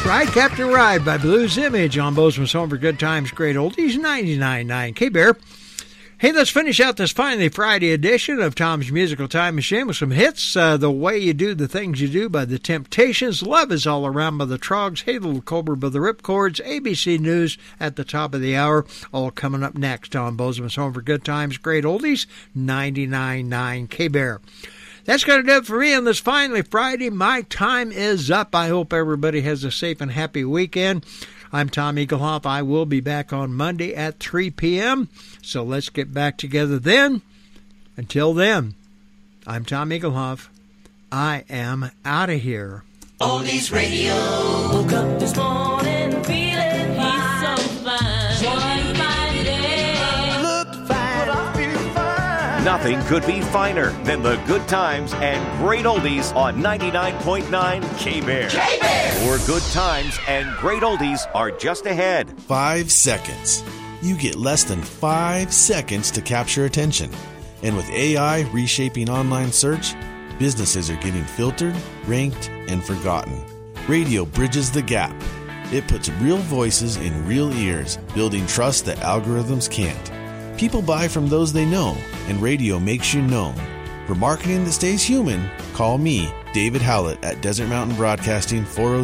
right, Captain Ride by Blues Image on Bozeman's Home for Good Times, Great Oldies, 99.9 K-Bear. Hey, let's finish out this finally Friday edition of Tom's Musical Time Machine with some hits. The Way You Do the Things You Do by The Temptations. Love Is All Around by The Trogs. Hey Little Cobra by The Ripcords. ABC News at the top of the hour. All coming up next on Bozeman's Home for Good Times, Great Oldies, 99.9 K-Bear. That's going to do it for me on this finally Friday. My time is up. I hope everybody has a safe and happy weekend. I'm Tom Eaglehoff. I will be back on Monday at 3 p.m. So let's get back together then. Until then, I'm Tom Eaglehoff. I am out of here. Oldies Radio. Woke up this morning feeling fine. So fine. One fine day. Looked fine. But I feel fine. Nothing could be finer than the good times and great oldies on 99.9 K-Bear. K-Bear! More good times and great oldies are just ahead. 5 seconds. You get less than 5 seconds to capture attention. And with AI reshaping online search, businesses are getting filtered, ranked, and forgotten. Radio bridges the gap. It puts real voices in real ears, building trust that algorithms can't. People buy from those they know, and radio makes you known. For marketing that stays human, call me, David Howlett, at Desert Mountain Broadcasting,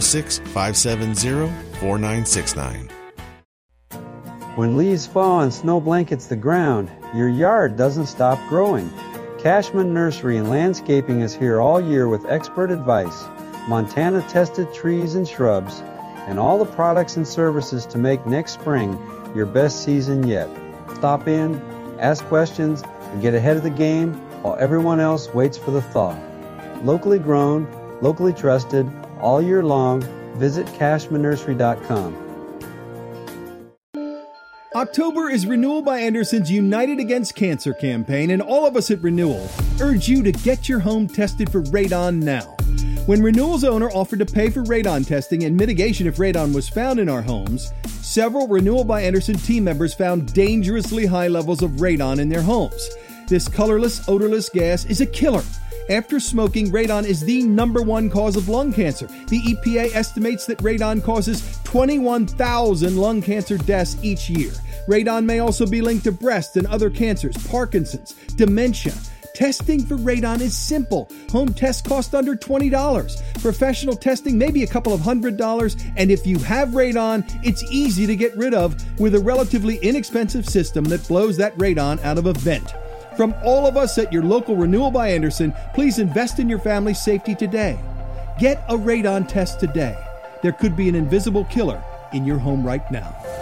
406-570-4969. When leaves fall and snow blankets the ground, your yard doesn't stop growing. Cashman Nursery and Landscaping is here all year with expert advice, Montana-tested trees and shrubs, and all the products and services to make next spring your best season yet. Stop in, ask questions, and get ahead of the game while everyone else waits for the thaw. Locally grown, locally trusted, all year long. Visit CashmanNursery.com. October is Renewal by Anderson's United Against Cancer campaign, and all of us at Renewal urge you to get your home tested for radon now. When Renewal's owner offered to pay for radon testing and mitigation if radon was found in our homes, several Renewal by Anderson team members found dangerously high levels of radon in their homes. This colorless, odorless gas is a killer. After smoking, radon is the #1 cause of lung cancer. The EPA estimates that radon causes 21,000 lung cancer deaths each year. Radon may also be linked to breast and other cancers, Parkinson's, dementia. Testing for radon is simple. Home tests cost under $20. Professional testing may be a couple of $100. And if you have radon, it's easy to get rid of with a relatively inexpensive system that blows that radon out of a vent. From all of us at your local Renewal by Anderson, please invest in your family's safety today. Get a radon test today. There could be an invisible killer in your home right now.